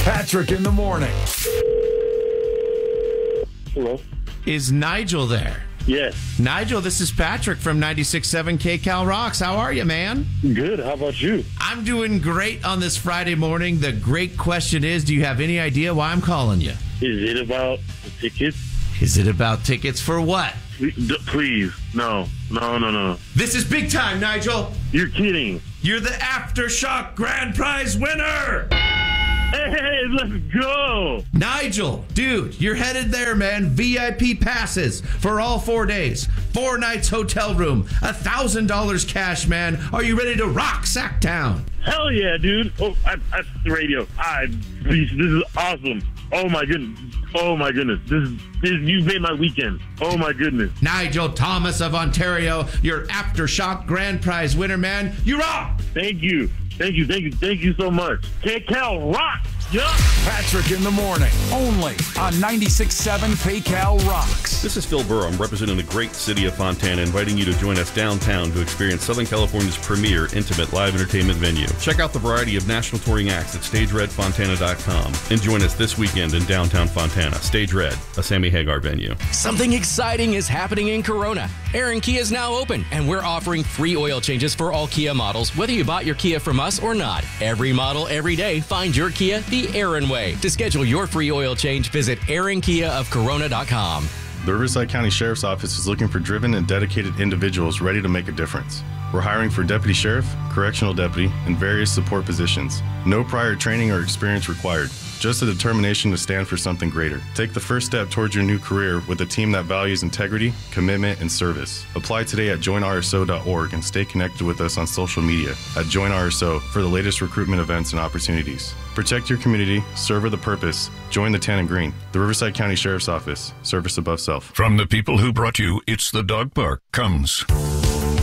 Patrick in the morning. Hello. Is Nigel there? Yes. Nigel, this is Patrick from 96.7 KCal Rocks. How are you, man? Good. How about you? I'm doing great on this Friday morning. The great question is, do you have any idea why I'm calling you? Is it about the tickets? Is it about tickets for what? Please. No. This is big time, Nigel. You're kidding. You're the Aftershock Grand Prize winner. Hey, let's go. Nigel, dude, you're headed there, man. VIP passes for all 4 days. 4 nights hotel room. $1,000 cash, man. Are you ready to rock Sacktown? Hell yeah, dude. Oh, that's the radio. This is awesome. Oh my goodness. This you've made my weekend. Oh my goodness. Nigel Thomas of Ontario, your Aftershock Grand Prize winner, man. You rock. Thank you so much. KCal rocks. Yup. Patrick in the morning, only on 96.7 KCal Rocks. This is Phil Burrow. I'm representing the great city of Fontana, inviting you to join us downtown to experience Southern California's premier intimate live entertainment venue. Check out the variety of national touring acts at StageRedFontana.com and join us this weekend in downtown Fontana. Stage Red, a Sammy Hagar venue. Something exciting is happening in Corona. Aaron Kia is now open, and we're offering free oil changes for all Kia models, whether you bought your Kia from us or not. Every model, every day, find your Kia the Aaron way. To schedule your free oil change, visit AaronKiaofCorona.com. The Riverside County Sheriff's Office is looking for driven and dedicated individuals ready to make a difference. We're hiring for deputy sheriff, correctional deputy, and various support positions. No prior training or experience required. Just a determination to stand for something greater. Take the first step towards your new career with a team that values integrity, commitment, and service. Apply today at joinrso.org and stay connected with us on social media at JoinRSO for the latest recruitment events and opportunities. Protect your community, serve with a purpose. Join the Tan and Green. The Riverside County Sheriff's Office. Service above self. From the people who brought you It's the Dog Park comes